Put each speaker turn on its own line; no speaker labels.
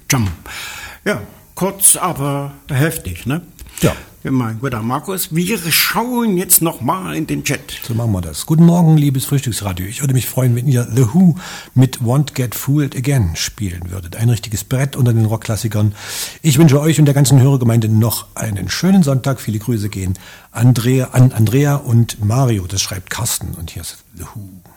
Jump. Ja, kurz, aber heftig, ne?
Ja.
Mein guter Markus, wir schauen jetzt nochmal in den Chat.
So machen wir das. Guten Morgen, liebes Frühstücksradio. Ich würde mich freuen, wenn ihr The Who mit Won't Get Fooled Again spielen würdet. Ein richtiges Brett unter den Rockklassikern. Ich wünsche euch und der ganzen Hörergemeinde noch einen schönen Sonntag. Viele Grüße gehen an Andrea und Mario. Das schreibt Carsten und hier ist The Who.